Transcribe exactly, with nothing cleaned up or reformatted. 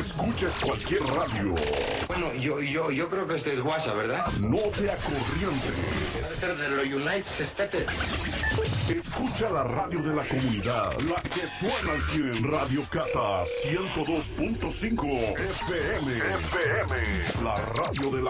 escuches cualquier radio. Bueno, yo, yo, yo creo que este es WhatsApp, ¿verdad? No te acorrientes. Debe ser de los United States. Escucha la radio de la comunidad, la que suena al cien en Radio Cata ciento dos punto cinco F M. F M, la radio de la